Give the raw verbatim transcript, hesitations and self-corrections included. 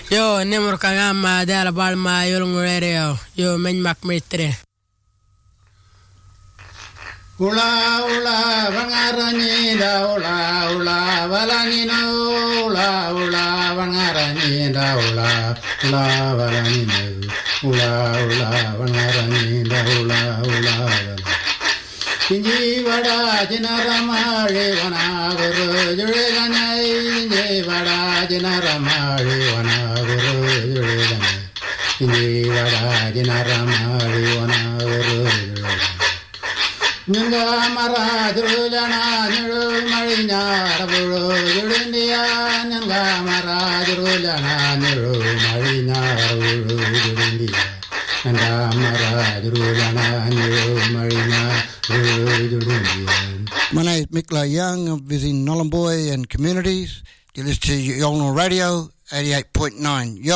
Yo, numero kagama della balma yolong radio. Yo, men mak mitre. Ula ula vangarani da ula ula valani no ula ula vangarani da ula ula valani no ula ula vangarani da ula ula Inji vada jinaramari vana guru juleganai Inji vada jinaramari vana guru juleganai Inji vada jinaramari vana guru juleganai Nyanga mara jurulana nyuru marinya raburu jurindia Nyanga mara jurulana nyuru marinya raburu jurindia Nyanga mara jurulana nyuru marinya raburu jurindia. My name is Mikla Young. I'm visiting Nhulunbuy and communities. You listen to Yolngu Radio, eighty-eight point nine.